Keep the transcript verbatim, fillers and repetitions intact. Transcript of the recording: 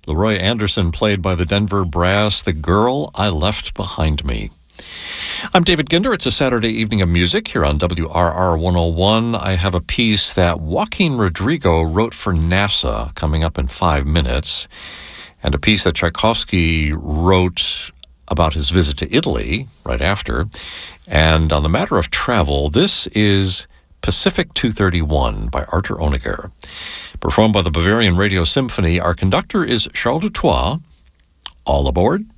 Leroy Anderson played by the Denver Brass, The Girl I Left Behind Me. I'm David Ginder. It's a Saturday evening of music here on W R R one oh one. I have a piece that Joaquin Rodrigo wrote for NASA coming up in five minutes, and a piece that Tchaikovsky wrote about his visit to Italy right after. And on the matter of travel, this is Pacific two thirty-one by Arthur Honegger. Performed by the Bavarian Radio Symphony, our conductor is Charles Dutoit. All aboard.